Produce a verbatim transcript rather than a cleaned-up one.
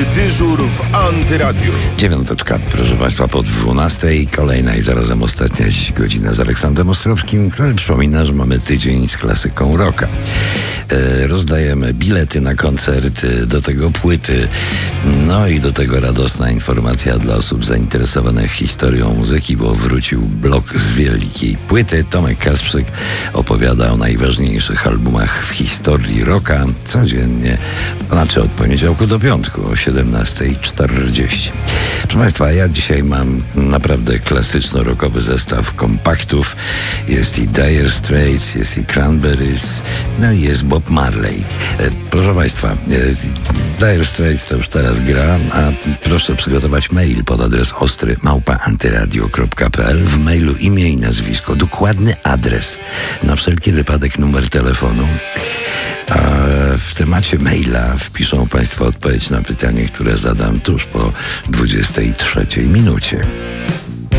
dyżur w Antyradiu. Dziewiąteczka, proszę Państwa, po dwunastej. Kolejna i zarazem ostatnia dziś godzina z Aleksandrem Ostrowskim, który przypomina, że mamy tydzień z klasyką rocka. E, rozdajemy bilety na koncerty, do tego płyty, no i do tego radosna informacja dla osób zainteresowanych historią muzyki, bo wrócił blok z wielkiej płyty. Tomek Kasprzyk opowiada o najważniejszych albumach w historii rocka codziennie, znaczy od poniedziałku do piątku o siedemnasta czterdzieści. Proszę Państwa, ja dzisiaj mam naprawdę klasyczno-rockowy zestaw kompaktów. Jest i Dire Straits, jest i Cranberries, no i jest Bob Marley. E, proszę Państwa, e, Dire Straits to już teraz gra, a proszę przygotować mail pod adres ostry małpa antyradio kropka p l. W mailu imię i nazwisko, dokładny adres, na wszelki wypadek numer telefonu. A w temacie maila wpiszą Państwo odpowiedź na pytanie, które zadam tuż po dwudziestej trzeciej minucie.